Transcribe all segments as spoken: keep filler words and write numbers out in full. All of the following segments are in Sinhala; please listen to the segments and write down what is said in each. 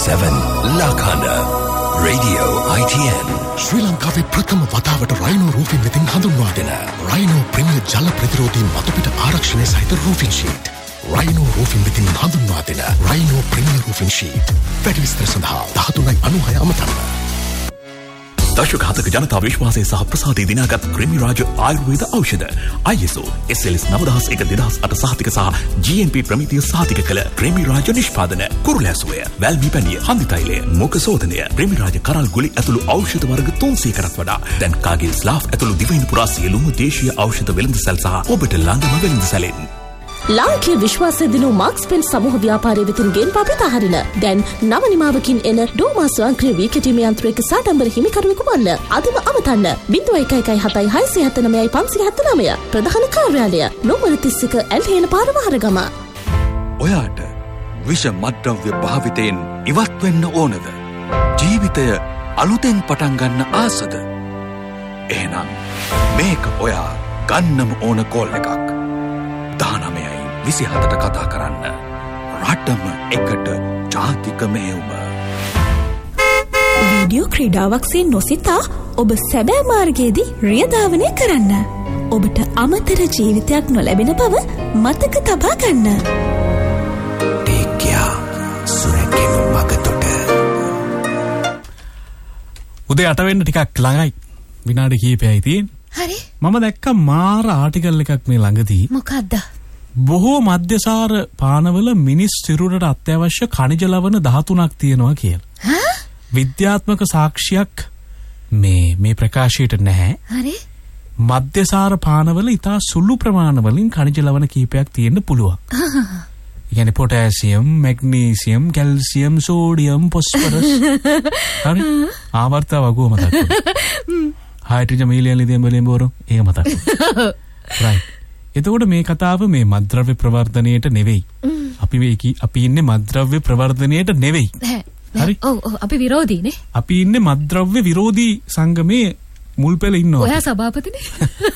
seven Lakana Radio I T N ශ්‍රී ලංකාවේ ප්‍රථම වතාවට රයිනෝ රූෆින් වෙතින් හඳුන්වා දෙන රයිනෝ ප්‍රීමියර් ජල ප්‍රතිරෝධී මතුපිට ආරක්ෂණය සහිත රූෆින් ෂීට්. රයිනෝ රූෆින් වෙතින් හඳුන්වා දෙන රයිනෝ ප්‍රීමියර් රූෆින් ෂීට්. වැඩි විස්තර සඳහා දහතුනයි අනූහය අමතන්න. දශක හතක ජනතා විශ්වාසය සහ ප්‍රසාදය දිනාගත් ක්‍රිමි රාජ ආයුර්වේද ඖෂධ I S O S L S nine thousand one two thousand eight සහතික සහ G M P ප්‍රමිතිය සහතික කළ ක්‍රිමි රාජ නිෂ්පාදන කුරුලෑසුවය වැල්මි පැණිය හන්දිතෛලය මොක සෝදනය ක්‍රිමි රාජ කරල් ගුලි ඇතුළු ඖෂධ වර්ග තුන්සිය කරත් වඩා දැන් කාගේ ස්ලාෆ් ඇතුළු දිවයින පුරා සියලුම දේශීය ඖෂධ වෙළඳසැල් සහ ඔබට ළඟම වෙළඳසැලෙන් ලාංකීය විශ්වාසය දිනු මාක්ස් පෙන් සමූහ ව්‍යාපාරයේ වෙතින් ගෙන් පාපිත හරින දැන් නව නිමාවකින් එන ඩෝමා ස්වයංක්‍රීය වී කැටීමේ යන්ත්‍රයක සාඩම්බර හිමිකරුවෙකු වන්න අදම අමතන්න zero one one one seven six seven nine five seven nine ප්‍රධාන කාර්යාලය නොමර තිස් එක ඇල්හේන පාර මහරගම. ඔයාට විෂ මත්ද්‍රව්‍ය භාවිතයෙන් ඉවත් වෙන්න ඕනද? ජීවිතය අලුතෙන් පටන් ගන්න ආසද? එහෙනම් මේක ඔයා ගන්නම ඕන කෝල් එකක්. දානමයයි විසිහතට කතා කරන්න. රටම එකට ජාතික මෙහෙයුම. වීඩියෝ ක්‍රීඩාවක්සේ නොසිතා ඔබ සැබෑ මාර්ගයේදී රියධාවනය කරන්න. ඔබට අමතර ජීවිතයක් නොලැබෙන බව මතක තබා ගන්න. ටේකියා සුරැකීම මගතොට. උදේ අට වෙන්න ටිකක් ළඟයි. විනාඩි කිහිපයයි තියෙන්නේ. හරි. මම දැක්ක මාර ආටිකල් එකක් මේ ළඟදී. මොකද්ද? බොහෝ මධ්‍යසාර පානවල මිනිස් සිරුරට අත්‍යවශ්‍ය ඛනිජ ලවණ දහතුනක් තියෙනවා කියලා. හා? විද්‍යාත්මක සාක්ෂියක් මේ මේ ප්‍රකාශයට නැහැ. හරි. මධ්‍යසාර පානවල ඉතා සුළු ප්‍රමාණවලින් ඛනිජ ලවණ කීපයක් තියෙන්න පුළුවන්. ඒ කියන්නේ potassium, magnesium, calcium, sodium, phosphorus. හරි. ආවර්ත වගුව මතක් කරගන්න. හයිඩ්‍රජන් මිලියන් ලිතියම් වලින් බෝරෝ ඒක මතක්. රයිට්. එතකොට මේ කතාව මේ මත්ද්‍රව්‍ය ප්‍රවර්ධනයේට නෙවෙයි. අපි මේ අපි ඉන්නේ මත්ද්‍රව්‍ය ප්‍රවර්ධනයේට නෙවෙයි. හරි. ඔව් ඔව් අපි විරෝධීනේ. අපි ඉන්නේ මත්ද්‍රව්‍ය විරෝධී සංගමේ මුල් පෙළ ඉන්නවා. ඔයා සභාපතිනේ.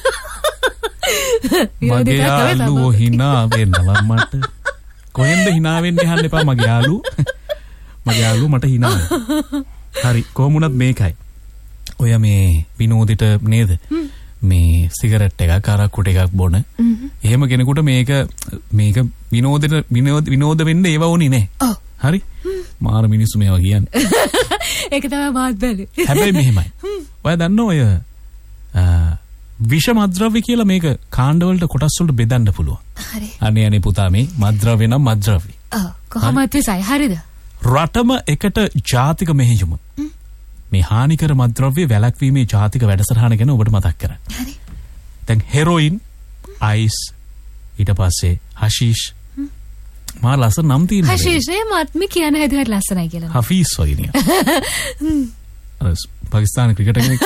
මගේ යාළුවෝ hina වෙනවා මට. කොහෙන්ද hina වෙන්නේ අහන්න එපා මගේ යාළුවෝ. මගේ යාළුවෝ මට hina වෙනවා. හරි කොහොමුණත් මේකයි. ඔය මේ විනෝදෙට නේද මේ සිගරට් එකක් අරක්කුට එකක් බොන එහෙම කෙනෙකුට මේක මේක විනෝදෙට විනෝද විනෝද වෙන්න ඒව ඕනේ නෑ. හරි මාර මිනිස්සු මේවා කියන්නේ. ඒක තමයි මාත් බැලුවේ. හැබැයි මෙහෙමයි. ඔයා දන්නව ඔය විෂ මත්ද්‍රව්‍ය කියලා මේක කාණ්ඩ වලට කොටස් වලට බෙදන්න පුළුවන්. හරි. අනේ අනේ පුතා මේ මත්ද්‍රව්‍ය නම් මත්ද්‍රව්‍ය. ඔව් කොහොමද වෙසයි හරිද? රටම එකට ජාතික මෙහෙයුම. මේ හානිකර මත්ද්‍රව්‍ය වැළැක්වීමේ ජාතික වැඩසටහන ගැන ඔබට මතක් කරන්න. හරි. දැන් හෙරොයින්, අයිස්, ඊට පස්සේ හෂීෂ්. මා ලස්සන නම් තියෙනවා. හෂීෂ් නේ මත් මේ කියන හැදුවට ලස්සනයි කියලා. හෆීස් වගේ. අර පාකිස්තාන ක්‍රිකටර් කෙනෙක්.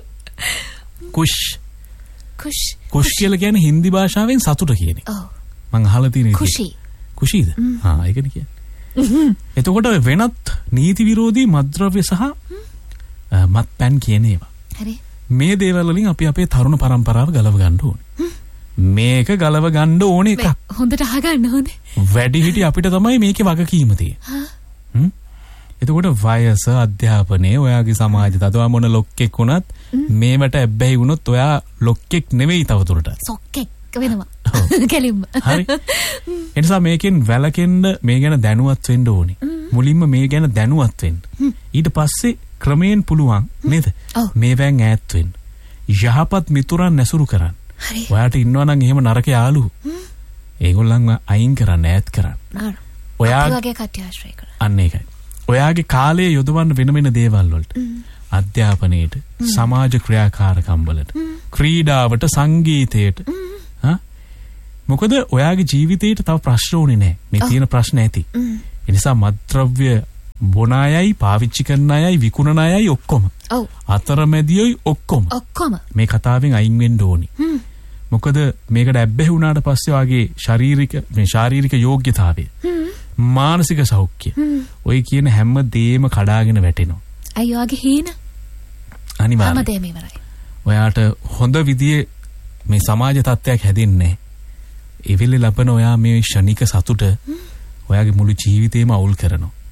කුෂ්. කුෂ්. කුෂ් කියලා කියන්නේ හින්දි භාෂාවෙන් සතුට කියන එක. ඔව්. මං අහලා තියෙන එක. කුෂි. කුෂීද? හා ඒකනේ කියන්නේ. එතකොට වෙනත් නීති විරෝධී මත්ද්‍රව්‍ය සහ මත්පැන් කියන ඒවා. හරි. මේ දේවල් වලින් අපි අපේ තරුණ පරම්පරාව ගලව ගන්න ඕනේ. මේක ගලව ගන්න ඕනේ එකක්. හොඳට අහගන්න ඕනේ. වැඩිහිටි අපිට තමයි මේකේ වගකීම තියෙන්නේ. හ්ම්. එතකොට වයස, අධ්‍යාපනය, ඔයාගේ සමාජය තදවා මොන ලොක්කෙක් වුණත් මේවට ඇබ්බැහි වුණොත් ඔයා ලොක්කෙක් නෙවෙයි තවදුරටත්. සොක්කෙක් වෙනවා. කෙලින්ම. හරි. එනිසා මේකෙන් වැළකෙන්න මේ ගැන දැනුවත් වෙන්න ඕනේ. මුලින්ම මේ ගැන දැනුවත් වෙන්න. ඊට පස්සේ ක්‍රමයෙන් පුළුවන් නේද? මේවෙන් ඈත් වෙන්න. යහපත් මිතුරන් නැසුරු කරන්න. හරි. ඔයාට ඉන්නවා නම් එහෙම නරක යාළුවෝ. ඒගොල්ලන්ව අයින් කරන්න ඈත් කරන්න. ඔයා වගේ කට්ටිය ආශ්‍රය කරන්න. අන්න ඒකයි. ඔයාගේ කාලය යොදවන්න වෙන වෙන දේවල් වලට. අධ්‍යාපනයේට, සමාජ ක්‍රියාකාරකම් වලට, ක්‍රීඩාවට, සංගීතයට. හා? මොකද ඔයාගේ ජීවිතේට තව ප්‍රශ්න ඕනේ නැහැ. මේ තියෙන ප්‍රශ්න ඇති. ඒ නිසා මත්ද්‍රව්‍ය බොන අයයි, පාවිච්චි කරන අයයි, විකුණන අයයි ඔක්කොම. ඔව්. අතරමැදියොයි ඔක්කොම. ඔක්කොම. මේ කතාවෙන් අයින් වෙන්න ඕනි. මොකද මේකට ඇබ්බැහි වුණාට පස්සේ වාගේ ශාරීරික මේ ශාරීරික යෝග්‍යතාවය, මානසික සෞඛ්‍ය, ඔය කියන හැම දෙයක්ම කඩාගෙන වැටෙනවා. අයියෝ ආගේ හීන. අනිවාර්යයෙන්. හැමදේම ඉවරයි. ඔයාට හොඳ විදියේ මේ සමාජ තත්ත්වයක් හැදෙන්නේ නැහැ. ඒ වෙලේ ලබන ඔයා මේ ෂණික සතුට ඔයාගේ මුළු ජීවිතේම අවුල් කරනවා.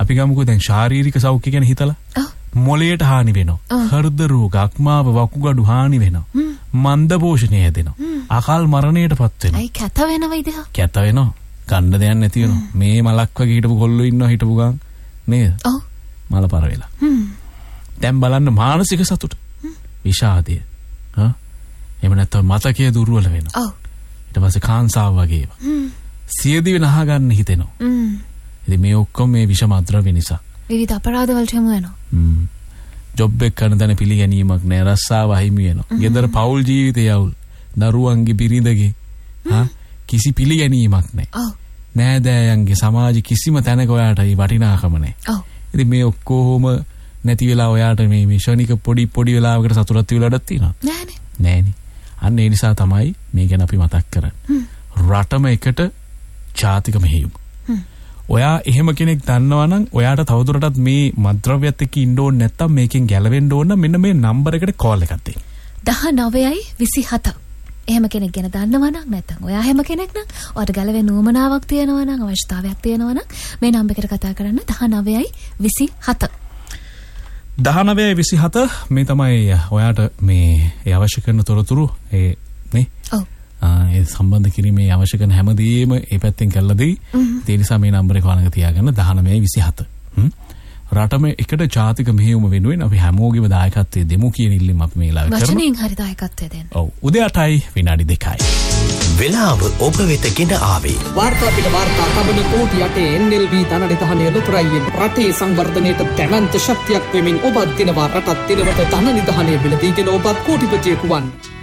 අපි ගමුකෝ දැන් ශාරීරික සෞඛ්‍ය ගැන හිතලා. මොළයට හානි වෙනවා. හෘද රෝග, අක්මාව, වකුගඩු හානි වෙනවා. මන්ද පෝෂණය හැදෙනවා. අකාල් මරණයටපත් වෙනවා. අයි කැත වෙනවයිද? කැත වෙනවා. ගන්න දෙයක් නැති වෙනවා. මේ මලක් වගේ හිටපු කොල්ලෝ ඉන්නවා හිටපු ගමන් නේද? ඔව්. මල පර වෙලා. දැන් බලන්න මානසික සතුට. විෂාදය. හා? එහෙම නැත්නම් මතකයේ දුර්වල වෙනවා. ඔව්. ඊට පස්සේ කාන්සාව වගේ ඒවා. සියදිව නහා ගන්න හිතෙනවා. ඉතින් මේ ඔක්කොම මේ විෂම ද්‍රව්‍ය නිසා. විවිධ අපරාධ වලට යමු වෙනවා. හ්ම්. ජොබ් එක කරන තැන පිළිගැනීමක් නෑ, රස්සාව අහිමි වෙනවා. ගෙදර පෞල් ජීවිතය යවුල්. දරුවන්ගේ බිරිඳගේ හා කිසි පිළිගැනීමක් නෑ. ඔව්. නෑදෑයන්ගේ සමාජ කිසිම තැනක ඔයාට ඒ වටිනාකම නෑ. ඔව්. ඉතින් මේ ඔක්කොම නැති වෙලා ඔයාට මේ මේ ශනික පොඩි පොඩි වෙලාවකට සතුටක් තියලාඩක් තියෙනවා. නෑනේ. නෑනේ. අන්න ඒ නිසා තමයි මේ ගැන අපි මතක් කරන්නේ. රටම එකට ජාතික මෙහෙයුම. ඔයා එහෙම කෙනෙක් දන්නවා නම් ඔයාට තවදුරටත් මේ මද්ද්‍රව්‍යත් එක්ක ඉන්න ඕනේ නැත්තම් මේකෙන් ගැලවෙන්න ඕන නම් මෙන්න මේ නම්බර් එකට කෝල් එකක් දෙන්න. දහනවයයි විසිහත. එහෙම කෙනෙක් ගැන දන්නවා නම් නැත්තම් ඔයා එහෙම කෙනෙක් නම් ඔයාට ගැලවෙන්න උවමනාවක් තියෙනවා නම් අවශ්‍යතාවයක් තියෙනවා නම් මේ නම්බර් එකට කතා කරන්න දහනවයයි විසිහත. දහනවයයි විසිහත මේ තමයි ඔයාට මේ ඒ අවශ්‍ය කරන තොරතුරු ඒ නේ. ඔව්. ඒ සම්බන්ධ කිරීමේ අවශ්‍ය කරන හැමදේම ඒ පැත්තෙන් කරලා දෙයි. ඒ නිසා මේ නම්බරේ කවණක තියාගන්න දහනවයයි විසිහත. රටම එකට ජාතික මෙහෙයුම වෙනුවෙන් අපි හැමෝගෙම දායකත්වයේ දෙමු කියන ඉල්ලීම අපි මේ ලාවේ කරමු. වචනෙන් හරි දායකත්වය දෙන්න. ඔව්. උදේ අටයි විනාඩි දෙකයි. වෙලාව ඔබ වෙත ගෙන ආවේ. වාර්තා පිට වාර්තා තබන කෝටි අටේ එන් එල් බී ධනනිධානය ලොතරැයියෙන් රටේ සංවර්ධනයට දැවැන්ත ශක්තියක් වෙමින් ඔබත් දිනවා රටත් දිනවට ධනනිධානය බිලදීගෙන ඔබත් කෝටිපතියෙකු වන්න.